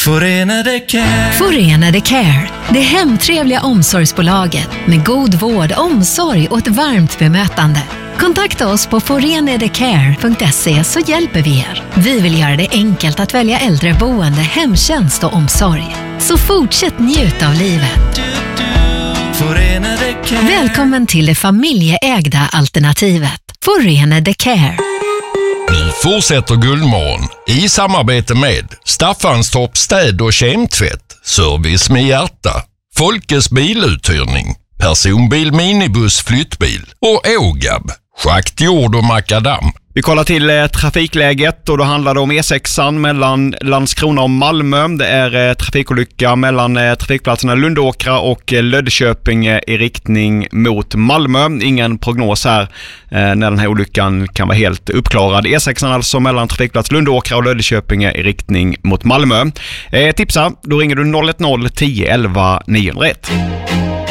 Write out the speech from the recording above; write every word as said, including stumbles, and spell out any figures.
Förenade Care. Förenade Care. Det hemtrevliga omsorgsbolaget med god vård, omsorg och ett varmt bemötande. Kontakta oss på forenadecare punkt se så hjälper vi er. Vi vill göra det enkelt att välja äldreboende, hemtjänst och omsorg. Så fortsätt njuta av livet. Välkommen till det familjeägda alternativet. Förenade Care. Nu fortsätter Guldmorgon i samarbete med Staffanstorp städ- och kemtvätt, service med hjärta, Folkes biluthyrning, personbil, minibuss, flyttbil och Ågab, schaktjord och makadam. Vi kollar till eh, trafikläget och då handlar det om E sexan mellan Landskrona och Malmö. Det är eh, trafikolycka mellan eh, trafikplatserna Lundåkra och eh, Löddeköping eh, i riktning mot Malmö. Ingen prognos här eh, när den här olyckan kan vara helt uppklarad. E sexan alltså mellan trafikplats Lundåkra och Löddeköping i riktning mot Malmö. Eh, tipsa, då ringer du noll ett noll tio elva niohundraett.